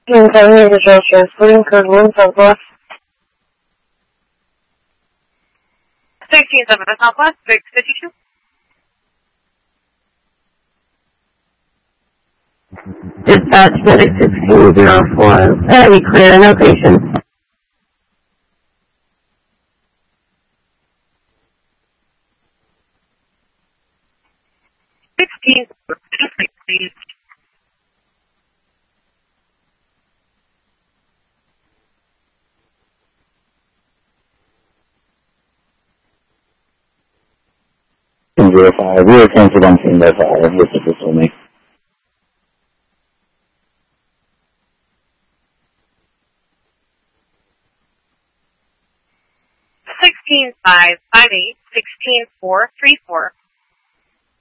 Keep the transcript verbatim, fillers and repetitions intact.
Incoming visual transporting code one Southwest. sixteen seven Southwest, six fifty-two. Dispatch Medic sixteen zero four. Very clear location. sixteen, please. Zero five. We were canceled on scene by fire. This is this me. Sixteen five five eight, sixteen four three four.